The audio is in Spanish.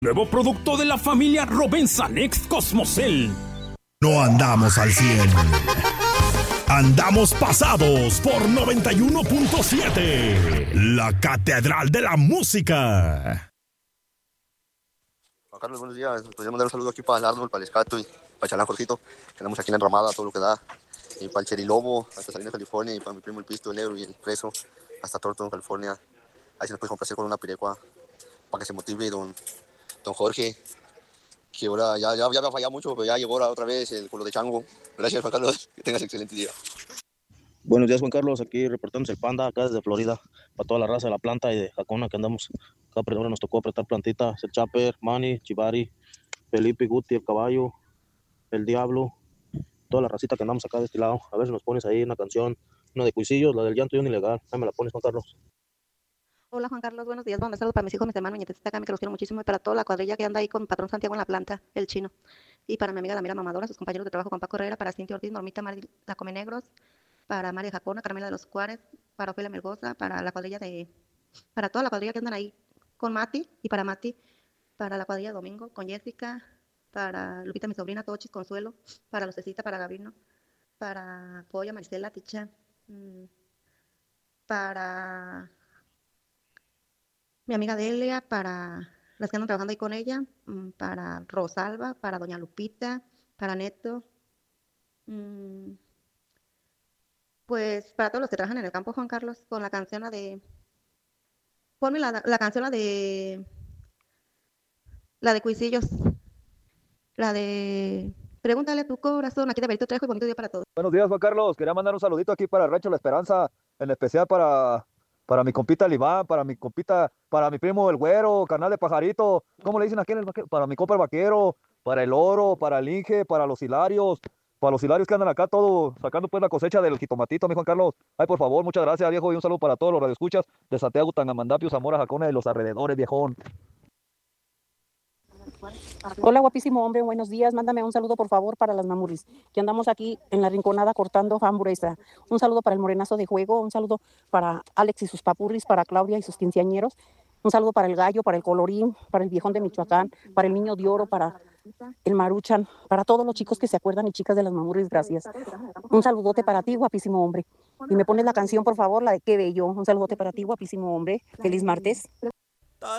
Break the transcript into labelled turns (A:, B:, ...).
A: Nuevo producto de la familia Robensa Next Cosmocel.
B: No andamos al 100. Andamos pasados por 91.7. La Catedral de la Música.
C: Juan Carlos, buenos días. Podríamos mandar un saludo aquí para el Arnold, para el Escato y para Chalán Jorgito, que andamos aquí en la enramada, todo lo que da. Y para el Cherilobo, hasta Salinas, California, y para mi primo el Pisto, el Negro y el Preso, hasta Thornton, California. Ahí se nos puede complacer con una pirecua para que se motive don Jorge, que ahora ya me ha fallado mucho, pero ya llegó ahora otra vez con lo de Chango. Gracias, Juan Carlos, que tengas excelente día.
D: Buenos días, Juan Carlos, aquí reportándose el Panda, acá desde Florida, para toda la raza de la planta y de Jacona que andamos. Acá ahora nos tocó apretar plantita, el Chaper, Manny, Chivari, Felipe, Guti, el Caballo, el Diablo, toda la racita que andamos acá de este lado. A ver si nos pones ahí una canción, una de Cuisillos, la del llanto y un ilegal. Ahí me la pones, Juan Carlos.
E: Hola Juan Carlos, buenos días. Bueno, saludos para mis hijos, mis hermanos, mi nietecita acá, que los quiero muchísimo, y para toda la cuadrilla que anda ahí con Patrón Santiago en la planta, el chino. Y para mi amiga Damira Mamadora, sus compañeros de trabajo, Juan Paco Herrera, para Cintia Ortiz, Normita, Mari, la Come Negros, para María Jacona, Carmela de los Juárez, para Ofelia Melgoza, para la cuadrilla para toda la cuadrilla que andan ahí con Mati, y para Mati, para la cuadrilla de Domingo, con Jessica, para Lupita, mi sobrina, Tochis, Consuelo, para Lucecita, para Gabino, para Polla, Maricela, Ticha, para mi amiga Delia, para las que andan trabajando ahí con ella, para Rosalba, para Doña Lupita, para Neto, pues para todos los que trabajan en el campo, Juan Carlos, con la canción ponme la canción, la de Cuisillos, la de Pregúntale a tu corazón, aquí de Berito Trejo, y bonito día para todos.
F: Buenos días, Juan Carlos. Quería mandar un saludito aquí para el Rancho La Esperanza, en especial para mi compita el Iván, para mi compita, para mi primo el Güero, carnal de Pajarito. ¿Cómo le dicen aquí en el vaquero? Para mi compa el Vaquero, para el Oro, para el Inge, para los Hilarios que andan acá todo sacando pues la cosecha del jitomatito, mi Juan Carlos. Ay, por favor, muchas gracias, viejo, y un saludo para todos los radioescuchas de Santiago, Tangamandapio, Zamora, Jacona y los alrededores, viejón.
G: Hola, guapísimo hombre, buenos días. Mándame un saludo, por favor, para las mamuris, que andamos aquí en la rinconada cortando hamburguesa. Un saludo para el morenazo de juego, un saludo para Alex y sus papurris, para Claudia y sus quinceañeros. Un saludo para el gallo, para el colorín, para el viejón de Michoacán, para el niño de oro, para el maruchan, para todos los chicos que se acuerdan y chicas de las mamuris, gracias. Un saludote para ti, guapísimo hombre. Y me pones la canción, por favor, la de Qué Bello. Un saludote para ti, guapísimo hombre. Feliz martes.